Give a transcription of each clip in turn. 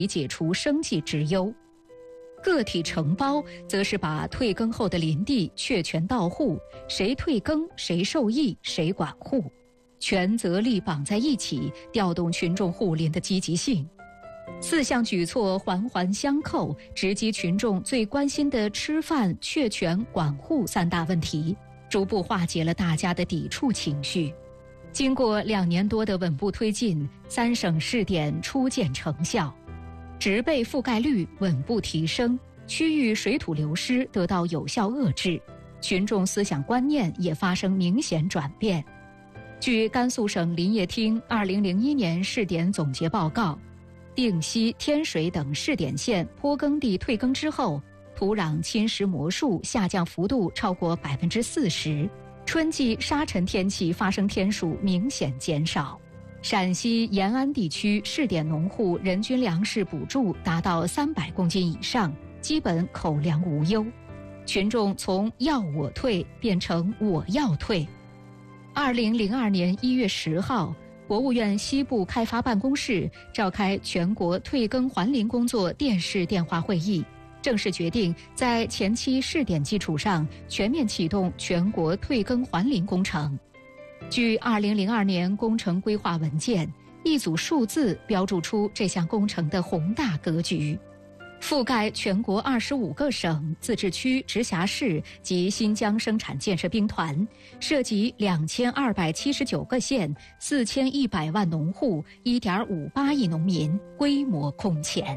以解除生计之忧。个体承包则是把退耕后的林地确权到户，谁退耕谁受益谁管护，权责利绑在一起，调动群众护林的积极性。4项举措环环相扣，直击群众最关心的吃饭、确权、管护3大问题，逐步化解了大家的抵触情绪。经过2年多的稳步推进，3省试点初见成效，植被覆盖率稳步提升，区域水土流失得到有效遏制，群众思想观念也发生明显转变。据甘肃省林业厅2001年试点总结报告，定西、天水等试点县坡耕地退耕之后，土壤侵蚀模数下降幅度超过40%，春季沙尘天气发生天数明显减少。陕西延安地区试点农户人均粮食补助达到300公斤以上，基本口粮无忧，群众从要我退变成我要退。2002年1月10号，国务院西部开发办公室召开全国退耕还林工作电视电话会议，正式决定在前期试点基础上全面启动全国退耕还林工程。据2002年工程规划文件，一组数字标注出这项工程的宏大格局。覆盖全国25个省、自治区、直辖市及新疆生产建设兵团，涉及2279个县、4100万农户、1.58亿农民，规模空前。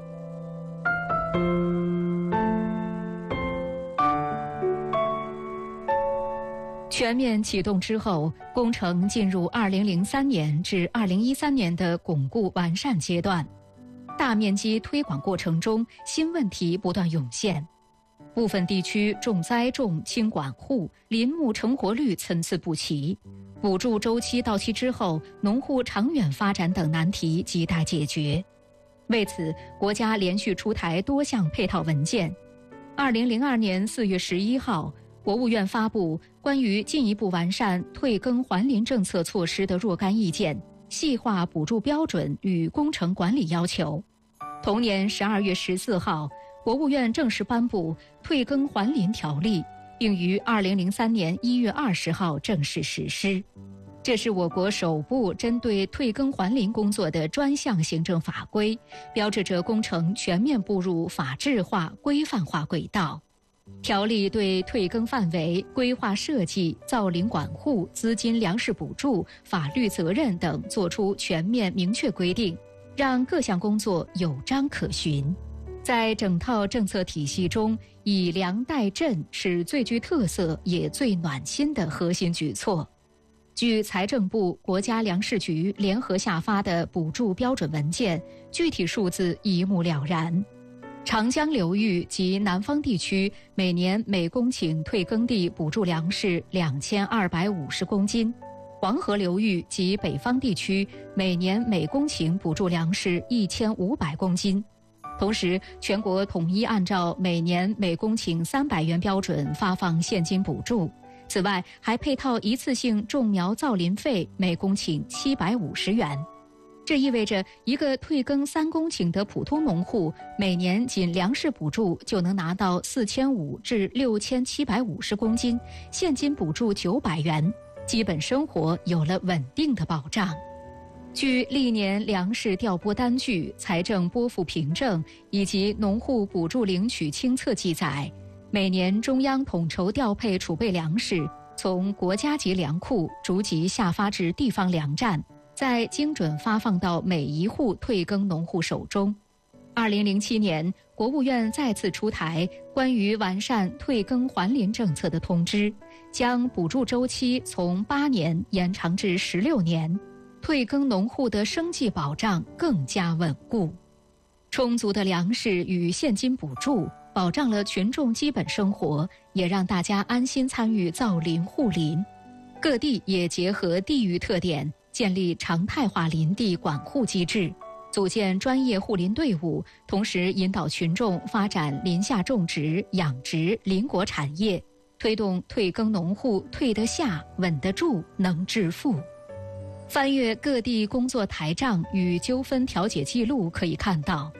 全面启动之后，工程进入2003年至2013年的巩固完善阶段。大面积推广过程中，新问题不断涌现，部分地区重栽种轻管护，林木成活率参差不齐，补助周期到期之后，农户长远发展等难题亟待解决。为此，国家连续出台多项配套文件。2002年4月11号，国务院发布关于进一步完善退耕还林政策措施的若干意见，细化补助标准与工程管理要求。同年12月14号，国务院正式颁布《退耕还林条例》，并于2003年1月20号正式实施。这是我国首部针对退耕还林工作的专项行政法规，标志着工程全面步入法治化、规范化轨道。条例对退耕范围、规划设计、造林管护、资金粮食补助、法律责任等作出全面明确规定，让各项工作有章可循。在整套政策体系中，以粮代赈是最具特色也最暖心的核心举措。据财政部、国家粮食局联合下发的补助标准文件，具体数字一目了然。长江流域及南方地区每年每公顷退耕地补助粮食2250公斤，黄河流域及北方地区每年每公顷补助粮食1500公斤。同时，全国统一按照每年每公顷300元标准发放现金补助。此外，还配套一次性种苗造林费每公顷750元。这意味着一个退耕3公顷的普通农户，每年仅粮食补助就能拿到4500至6750公斤，现金补助900元，基本生活有了稳定的保障。据历年粮食调拨单据、财政拨付凭证以及农户补助领取清册记载，每年中央统筹调配储备粮食，从国家级粮库逐级下发至地方粮站，再精准发放到每一户退耕农户手中。2007年，国务院再次出台关于完善退耕还林政策的通知，将补助周期从8年延长至16年，退耕农户的生计保障更加稳固。充足的粮食与现金补助保障了群众基本生活，也让大家安心参与造林护林。各地也结合地域特点，建立常态化林地管护机制，组建专业护林队伍，同时引导群众发展林下种植、养殖、林果产业，推动退耕农户退得下、稳得住、能致富。翻阅各地工作台账与纠纷调解记录可以看到，